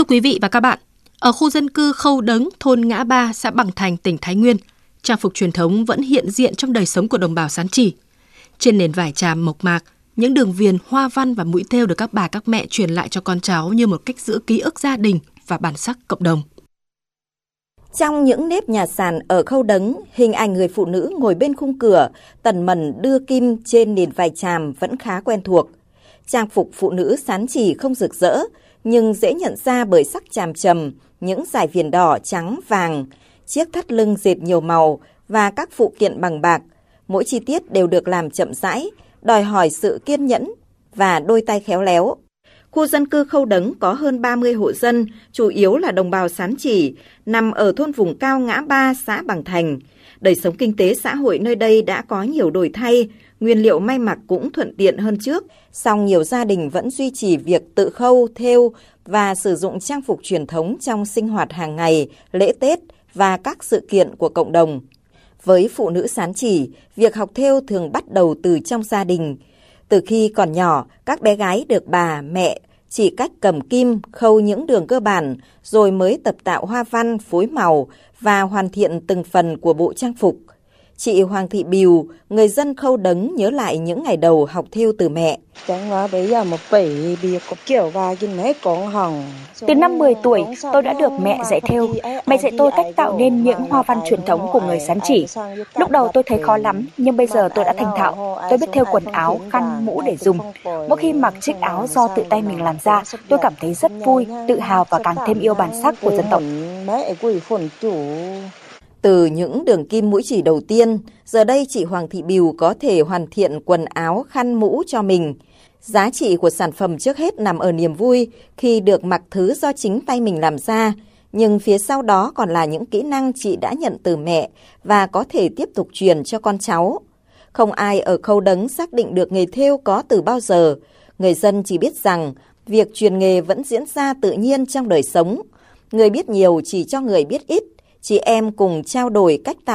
quý vị và các bạn, ở khu dân cư Khâu Đấng, thôn Ngã Ba, xã Bằng Thành, tỉnh Thái Nguyên, trang phục truyền thống vẫn hiện diện trong đời sống của đồng bào Sán Chỉ. Trên nền vải tràm mộc mạc, những đường viền, hoa văn và mũi thêu được các bà các mẹ truyền lại cho con cháu như một cách giữ ký ức gia đình và bản sắc cộng đồng. Trong những nếp nhà sàn ở Khâu Đấng, hình ảnh người phụ nữ ngồi bên khung cửa, tần mần đưa kim trên nền vải tràm vẫn khá quen thuộc. Trang phục phụ nữ Sán Chỉ không rực rỡ, nhưng dễ nhận ra bởi sắc tràm trầm, những dải viền đỏ, trắng, vàng, chiếc thắt lưng dệt nhiều màu và các phụ kiện bằng bạc. Mỗi chi tiết đều được làm chậm rãi, đòi hỏi sự kiên nhẫn và đôi tay khéo léo. Khu dân cư Khâu Đấng có hơn 30 hộ dân, chủ yếu là đồng bào Sán Chỉ, nằm ở thôn vùng cao Ngã Ba, xã Bằng Thành. Đời sống kinh tế xã hội nơi đây đã có nhiều đổi thay, nguyên liệu may mặc cũng thuận tiện hơn trước, song nhiều gia đình vẫn duy trì việc tự khâu, thêu và sử dụng trang phục truyền thống trong sinh hoạt hàng ngày, lễ Tết và các sự kiện của cộng đồng. Với phụ nữ Sán Chỉ, việc học thêu thường bắt đầu từ trong gia đình. Từ khi còn nhỏ, các bé gái được bà, mẹ chỉ cách cầm kim, khâu những đường cơ bản, rồi mới tập tạo hoa văn, phối màu và hoàn thiện từng phần của bộ trang phục. Chị Hoàng Thị Bìu, người dân Khâu Đấng nhớ lại những ngày đầu học thêu từ mẹ. Từ năm 10 tuổi, tôi đã được mẹ dạy thêu. Mẹ dạy tôi cách tạo nên những hoa văn truyền thống của người Sán Chỉ. Lúc đầu tôi thấy khó lắm, nhưng bây giờ tôi đã thành thạo. Tôi biết thêu quần áo, khăn, mũ để dùng. Mỗi khi mặc chiếc áo do tự tay mình làm ra, tôi cảm thấy rất vui, tự hào và càng thêm yêu bản sắc của dân tộc. Từ những đường kim mũi chỉ đầu tiên, giờ đây chị Hoàng Thị Bìu có thể hoàn thiện quần áo, khăn, mũ cho mình. Giá trị của sản phẩm trước hết nằm ở niềm vui khi được mặc thứ do chính tay mình làm ra, nhưng phía sau đó còn là những kỹ năng chị đã nhận từ mẹ và có thể tiếp tục truyền cho con cháu. Không ai ở Khâu Đấng xác định được nghề thêu có từ bao giờ. Người dân chỉ biết rằng việc truyền nghề vẫn diễn ra tự nhiên trong đời sống. Người biết nhiều chỉ cho người biết ít. Chị em cùng trao đổi cách tạo